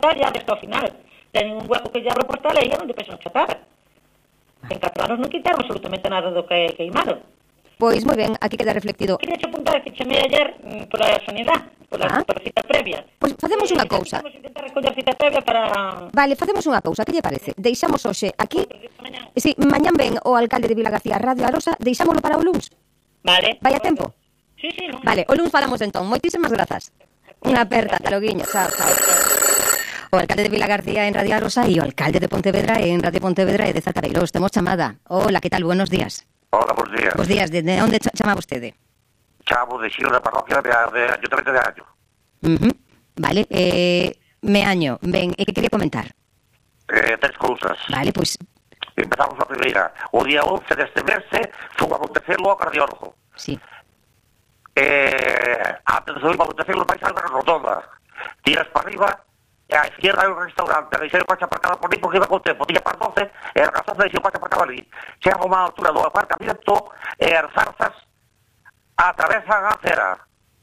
chatar e hasta ao final. Teñen un hueco que lle abro por tal e onde pensan chatar. En 4 anos non quitaron absolutamente nada do que queimaron. Pois moi ben, aquí queda reflectido. Queria apuntar que chamei ayer pola sanidade, por cita previa. Pois facemos unha cousa. Vamos intentar recoller cita previa para... Vale, facemos unha cousa, que lle parece? Deixamos hoxe aquí... Si, mañán ven o alcalde de Vilagarcía Radio Arosa, deixámoslo para o luns. Vale. Vai a tempo? Sí, non. Vale, o luns falamos entón. Moitísimas grazas. Unha aperta, taloguiño. Chao, chao. O alcalde de Vilagarcía en Radio Arosa e o alcalde de Pontevedra en Radio Pontevedra e de Zartabeiros. Temos chamada. Hola, que tal? Buenos días. Hola, buenos días. Bos días, de onde chama vostede? Chamo de Xiro da parroquia de Ayuntamiento de Año. Vale, Meaño, ben, e que quería comentar? 3 cousas. Vale, pois... Empezamos a primeira. O día 11 deste mes foi a acontecerlo ao cardiólogo. Sí. Antes de subir a acontecerlo vais a unha rotonda. Tiras para arriba e á izquierda hai un restaurante. Deixei o coche aparcado por aí porque iba con tempo. Tiña para 12 e a razón deixei o coche aparcado ali. Chega a unha altura do aparcamiento e as zarzas atravesan a acera.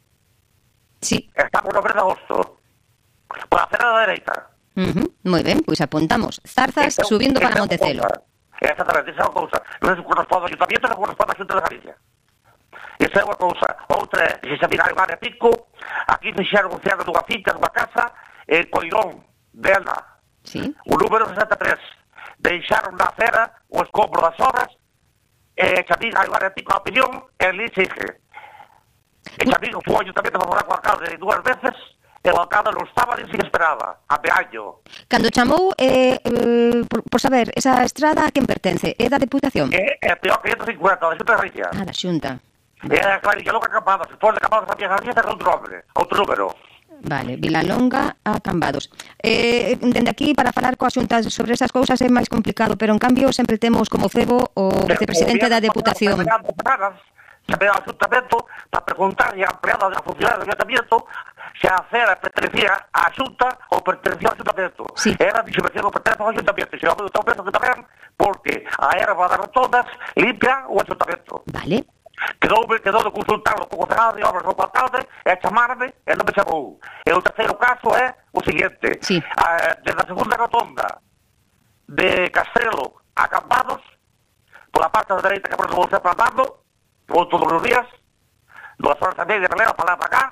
Sí. Estamos no mes de agosto. Por a acera da dereita. Moi ben, pois apuntamos. Zarzas subindo para Montecelo. Exactamente, esa é unha cousa. Non se corresponde ao Ayuntamiento, non corresponde á Xunta de Galicia. Esa é unha cousa. Outra é, se xa mirar o área pico, aquí fixeron un cierre dunha finca, dunha casa, en Coirón, Vela. Sí. O número 63. Deixaron na acera o escombro das obras, e xa mirar o área pico a opinión, e ali sigue. E xa mirar o Ayuntamiento para falar co alcalde 2 veces, e o alcalde non estaba nin se esperaba, a Meaño. Cando chamou, por saber, esa estrada a quen pertence? É da Deputación? É peor que 150, da Xunta de Galicia. Da Xunta. É claro, que logo Cambados, se for de Cambados a Vía García, ten outro número. Vale, Vilalonga a Cambados. Dende aquí, para falar coas xuntas sobre esas cousas é máis complicado, pero en cambio sempre temos como cebo o vicepresidente da Deputación. Chamei ao Ayuntamento para preguntarlle a empleada da funcionaria do Ayuntamiento se a acera pertenecía á Xunta ou pertenecía ao Ayuntamiento. Sí. Era dixo que non pertence ao Ayuntamiento. Se eu penso que tamén, porque a erva das rotondas limpia o Ayuntamiento. Vale. Quedou de consultarlo co concelado de obras do alcalde e chamarme e non me chamou. E o terceiro caso é o seguinte. Sí. Desde a segunda rotonda de Castrelo a Cambados, pola parte da dereita que por eso vou sempre andando, todos os días, 2 horas e media de pelea para lá para cá,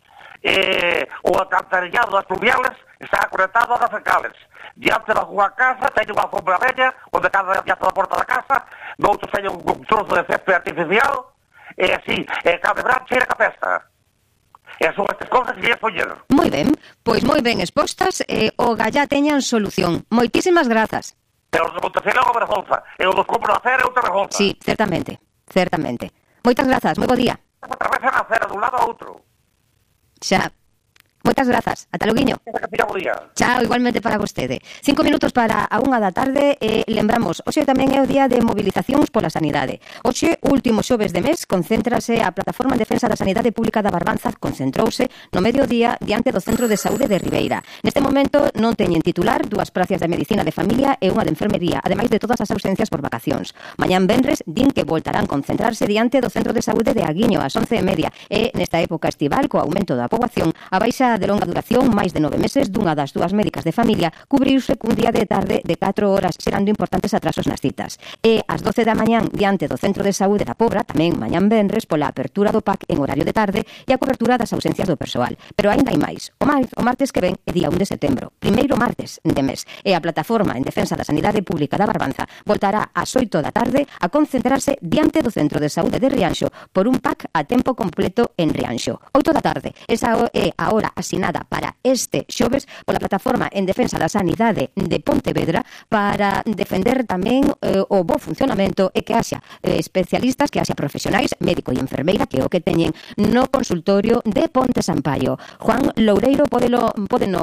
o alcantarillado das pluviales está conectado a das fecales. Diante da súa casa teño unha alfombra bella, onde cada diante da porta da casa, noutros teño un trozo de césped artificial, e así, cada verán cheira que festa. E son estas cousas que lle poñer. Moi ben, pois moi ben expostas, o gallá teñan solución. Moitísimas grazas. E os de Montecelo é unha vergonza, e os dos compros da acera é outra vergonza. Sí, certamente, certamente. Moitas grazas, moi bo día. Atravesan a acera dun lado a outro. Xa. Moitas grazas. Ata loguiño. Chao, igualmente para vostede. 5 minutos para a 1 da tarde e lembramos, hoxe tamén é o día de mobilizacións pola sanidade. Hoxe, último xoves de mes, concéntrase a Plataforma en Defensa da Sanidade Pública da Barbanza, concentrouse no mediodía diante do Centro de Saúde de Ribeira. Neste momento non teñen titular 2 pracias de Medicina de Familia e unha de Enfermería, ademais de todas as ausencias por vacacións. Mañán venres din que voltarán concentrarse diante do Centro de Saúde de Aguiño ás 11:30 e nesta época estival, co aumento da poboación, a baixa de longa duración, máis de 9 meses, dunha das 2 médicas de familia, cubriuse cun día de tarde de 4 horas, xerando importantes atrasos nas citas. E ás 12 da mañán, diante do Centro de Saúde da Pobra, tamén mañán venres, pola apertura do PAC en horario de tarde e a cobertura das ausencias do persoal. Pero aínda hai máis. O martes que ven é día 1 de setembro, primeiro martes de mes, e a Plataforma en Defensa da Sanidade Pública da Barbanza voltará ás 8 da tarde a concentrarse diante do Centro de Saúde de Rianxo por un PAC a tempo completo en Rianxo. 8 da tarde, esa é a hora asinada para este xoves pola Plataforma en Defensa da Sanidade de Pontevedra para defender tamén o bo funcionamento e que haxa especialistas, que haxa profesionais, médico e enfermeira, que é o que teñen no consultorio de Ponte Sampaio. Juan Loureiro podeno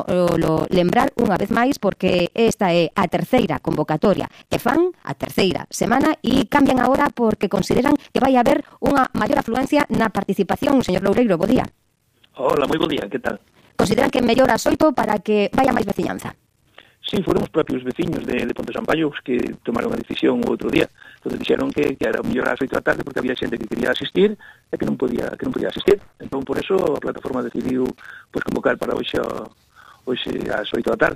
lembrar unha vez máis porque esta é a terceira convocatoria que fan, a terceira semana, e cambian agora porque consideran que vai haber unha maior afluencia na participación. Señor Loureiro, bo día. Hola, moi bo día, que tal? Consideran que mellor as 8 para que vaya máis veciñanza? Sí, foron os propios veciños de Ponte Sampaio os que tomaron a decisión o outro día. Entón dixeron que era mellor ás 8 da tarde porque había xente que quería asistir e que non podía asistir. Entón, por eso, a plataforma decidiu convocar para hoxe ás 8 da tarde.